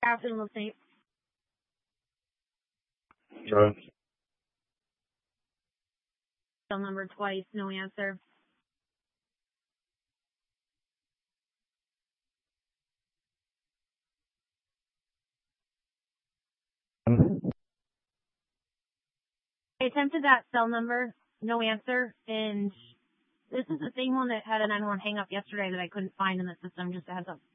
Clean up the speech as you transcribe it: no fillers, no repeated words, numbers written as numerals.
Afternoon, listening. Cell number twice, no answer. I attempted that cell number, no answer, and this is the same one that had a 911 hang up yesterday that I couldn't find in the system, just a heads up.